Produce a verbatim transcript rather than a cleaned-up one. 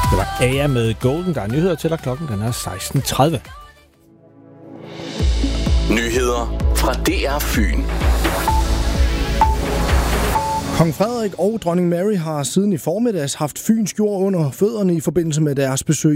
Det var Aya med Golden. Der er nyheder til, og klokken den er seksten tredive. Nyheder fra D R Fyn. Kong Frederik og dronning Mary har siden i formiddags haft Fyns jord under fødderne i forbindelse med deres besøg